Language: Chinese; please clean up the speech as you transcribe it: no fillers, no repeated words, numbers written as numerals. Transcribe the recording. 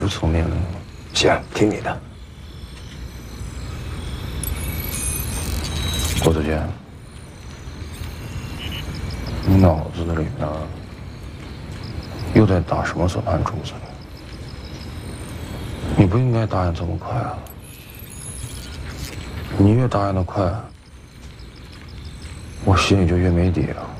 不聪明了。 行，听你的。 郭子健，你脑子里呢又在打什么算盘珠子呢？你不应该答应这么快啊！你越答应的快，我心里就越没底了。